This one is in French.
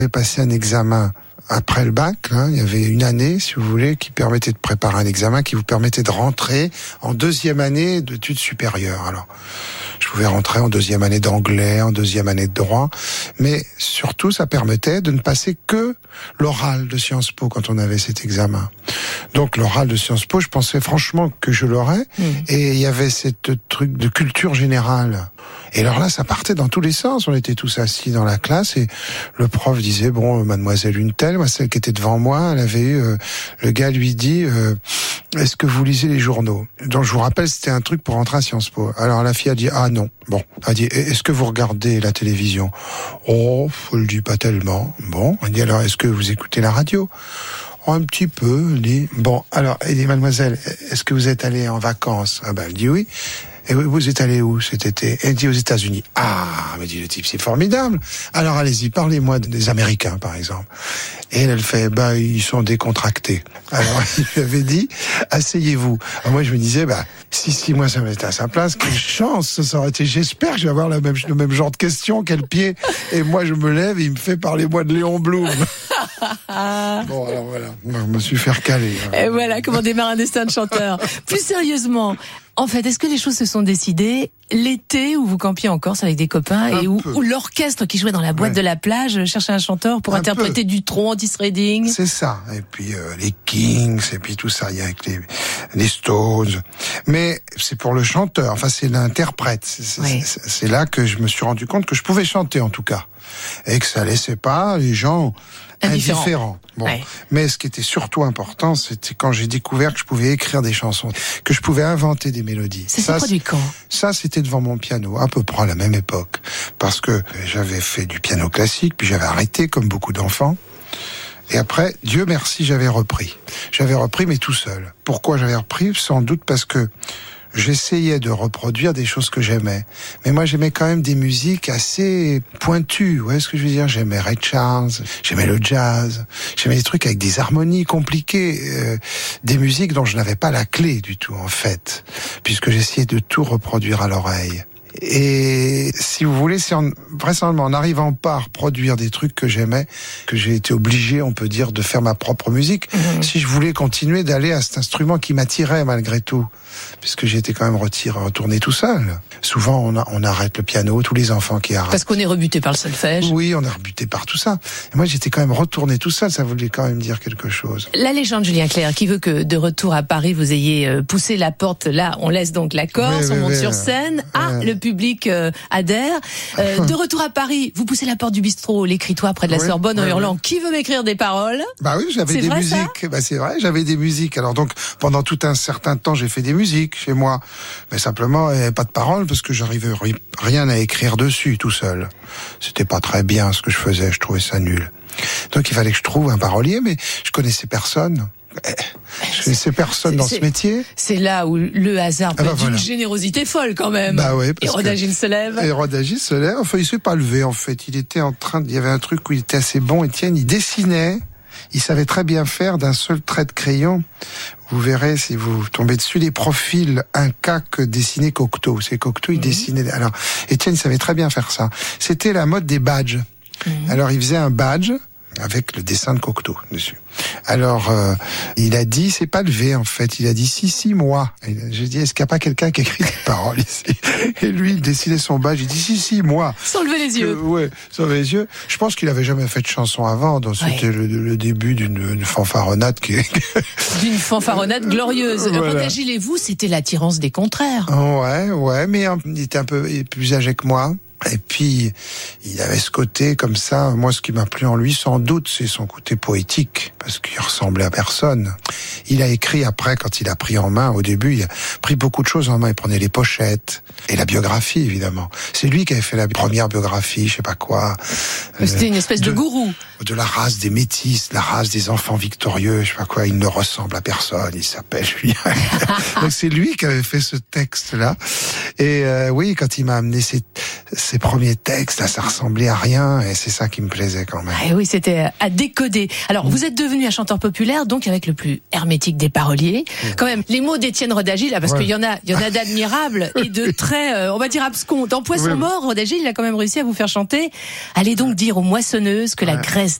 J'ai passé un examen après le bac, il y avait une année, si vous voulez, qui permettait de préparer un examen, qui vous permettait de rentrer en deuxième année d'études supérieures. Alors, je pouvais rentrer en deuxième année d'anglais, en deuxième année de droit, mais surtout, ça permettait de ne passer que l'oral de Sciences Po quand on avait cet examen. Donc, l'oral de Sciences Po, je pensais franchement que je l'aurais, et il y avait cette truc de culture générale. Et alors là, ça partait dans tous les sens. On était tous assis dans la classe et le prof disait, bon, mademoiselle une telle, moi, celle qui était devant moi, elle avait eu, le gars lui dit, est-ce que vous lisez les journaux? Donc, je vous rappelle, c'était un truc pour rentrer à Sciences Po. Alors, la fille a dit, ah non. Bon. Elle a dit, est-ce que vous regardez la télévision? Oh, je le dis pas tellement. Bon. Elle dit, alors, est-ce que vous écoutez la radio? Oh, un petit peu. Elle dit, bon. Alors, elle dit, mademoiselle, est-ce que vous êtes allée en vacances? Ah ben, elle dit oui. Et vous êtes allé où cet été? Elle dit aux États-Unis. Ah, me dit le type, c'est formidable. Alors allez-y, parlez-moi des Américains, par exemple. Et elle fait, ils sont décontractés. Alors il lui avait dit, asseyez-vous. Alors moi je me disais, si moi ça m'était à sa place, quelle chance ça aurait été. J'espère que je vais avoir le même genre de questions, quel pied. Et moi je me lève et il me fait, parlez-moi de Léon Blum. Bon, alors voilà, je me suis fait recaler. Et voilà comment démarre un destin de chanteur. Plus sérieusement, en fait, est-ce que les choses se sont décidées l'été où vous campiez en Corse avec des copains et où l'orchestre qui jouait dans la boîte de la plage cherchait un chanteur pour interpréter Dutronc, Otis Redding? C'est ça. Et puis les Kings, et puis tout ça, il y a avec les Stones. Mais c'est pour le chanteur, enfin c'est l'interprète. C'est là que je me suis rendu compte que je pouvais chanter en tout cas. Et que ça laissait pas les gens indifférents. Bon. Ouais. Mais ce qui était surtout important, c'était quand j'ai découvert que je pouvais écrire des chansons, que je pouvais inventer des mélodies. Ça s'est produit quand? Ça, c'était devant mon piano, à peu près à la même époque. Parce que j'avais fait du piano classique, puis j'avais arrêté, comme beaucoup d'enfants. Et après, Dieu merci, j'avais repris. J'avais repris, mais tout seul. Pourquoi j'avais repris? Sans doute parce que j'essayais de reproduire des choses que j'aimais. Mais moi, j'aimais quand même des musiques assez pointues. Vous voyez ce que je veux dire? J'aimais Ray Charles, j'aimais le jazz, j'aimais des trucs avec des harmonies compliquées, des musiques dont je n'avais pas la clé du tout, en fait, puisque j'essayais de tout reproduire à l'oreille. Et si vous voulez, c'est vraisemblablement en n'arrivant pas à reproduire des trucs que j'aimais, que j'ai été obligé, on peut dire, de faire ma propre musique, si je voulais continuer d'aller à cet instrument qui m'attirait malgré tout, puisque j'étais quand même retourné tout seul. Souvent, on arrête le piano, tous les enfants qui arrêtent. Parce qu'on est rebuté par le solfège. Oui, on est rebuté par tout ça. Et moi, j'étais quand même retourné tout seul, ça voulait quand même dire quelque chose. La légende, Julien Clerc, qui veut que de retour à Paris, vous ayez poussé la porte, là, on laisse donc la Corse, on monte sur scène, le public adhère. De retour à Paris, vous poussez la porte du bistrot, l'écritoire près de la Sorbonne en hurlant, qui veut m'écrire des paroles? Oui, j'avais des musiques. C'est vrai, j'avais des musiques. Alors donc, pendant tout un certain temps, j'ai fait des musiques chez moi. Mais simplement, il n'y avait pas de paroles parce que j'arrivais rien à écrire dessus tout seul. C'était pas très bien ce que je faisais, je trouvais ça nul. Donc il fallait que je trouve un parolier, mais je connaissais personne. Je connaissais personne dans ce métier. C'est là où le hasard peut être d'une générosité folle quand même. Et Rodagil se lève. Et Rodagil se lève. Enfin, il s'est pas levé en fait. Il était il y avait un truc où il était assez bon. Étienne, il dessinait. Il savait très bien faire d'un seul trait de crayon. Vous verrez, si vous tombez dessus, les profils Inca que dessinait Cocteau. C'est Cocteau, il dessinait. Alors, Étienne, il savait très bien faire ça. C'était la mode des badges. Alors, il faisait un badge avec le dessin de Cocteau dessus. Alors, il a dit, c'est pas levé en fait, il a dit si, moi. J'ai dit, est-ce qu'il n'y a pas quelqu'un qui écrit des paroles ici? Et lui, il dessinait son badge, il dit si, moi. Sans lever les yeux. Sans lever les yeux. Je pense qu'il avait jamais fait de chanson avant, donc c'était le début d'une fanfaronnade d'une fanfaronnade glorieuse. Rodagil et vous, c'était l'attirance des contraires. Ouais, mais il était un peu plus âgé que moi. Et puis, il avait ce côté comme ça. Moi, ce qui m'a plu en lui, sans doute, c'est son côté poétique, parce qu'il ressemblait à personne. Il a écrit après, quand il a pris en main, au début, il a pris beaucoup de choses en main. Il prenait les pochettes et la biographie, évidemment. C'est lui qui avait fait la première biographie, je sais pas quoi. C'était une espèce de gourou. De la race des métis, la race des enfants victorieux, je sais pas quoi. Il ne ressemble à personne. Il s'appelle Julien. Donc c'est lui qui avait fait ce texte-là. Et oui, quand il m'a amené ces premiers textes, là, ça ressemblait à rien, et c'est ça qui me plaisait quand même. Et oui, c'était à décoder. Alors, vous êtes devenu un chanteur populaire, donc avec le plus hermétique des paroliers. Quand même, les mots d'Étienne Rodagy, là, parce qu'il y en a d'admirables et de très, on va dire abscons. Dans Poisson mort, Rodagy, il a quand même réussi à vous faire chanter. Allez donc dire aux moissonneuses que la graisse